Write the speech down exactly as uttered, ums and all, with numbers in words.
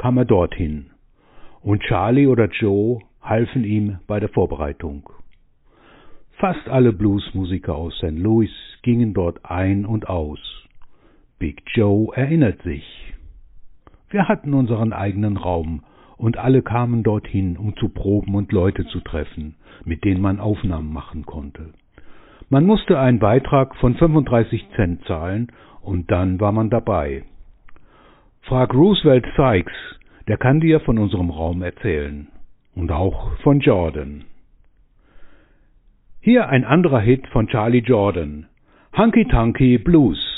kam er dorthin, und Charlie oder Joe halfen ihm bei der Vorbereitung. Fast alle Bluesmusiker aus Sankt Louis gingen dort ein und aus. Big Joe erinnert sich. Wir hatten unseren eigenen Raum, und alle kamen dorthin, um zu proben und Leute zu treffen, mit denen man Aufnahmen machen konnte. Man musste einen Beitrag von fünfunddreißig Cent zahlen, und dann war man dabei. Frag Roosevelt Sykes, der kann dir von unserem Raum erzählen. Und auch von Jordan. Hier ein anderer Hit von Charlie Jordan, Hunky Tonky Blues.